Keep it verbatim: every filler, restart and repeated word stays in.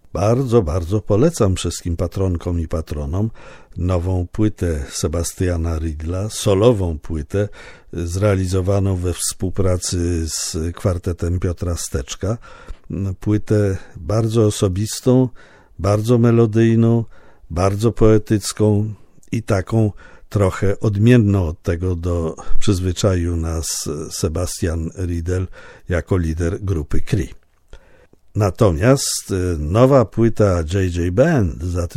Bardzo, bardzo polecam wszystkim patronkom i patronom nową płytę Sebastiana Riedla, solową płytę zrealizowaną we współpracy z kwartetem Piotra Steczka. Płytę bardzo osobistą, bardzo melodyjną, bardzo poetycką i taką trochę odmienną od tego, do przyzwyczaił nas Sebastian Riedel jako lider grupy Cree. Natomiast nowa płyta J J Band